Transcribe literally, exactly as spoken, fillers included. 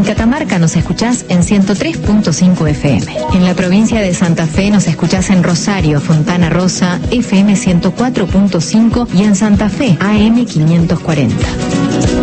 Catamarca nos escuchás en ciento tres punto cinco F M. En la provincia de Santa Fe nos escuchás en Rosario, Fontana Rosa, F M ciento cuatro punto cinco y en Santa Fe, A M quinientos cuarenta.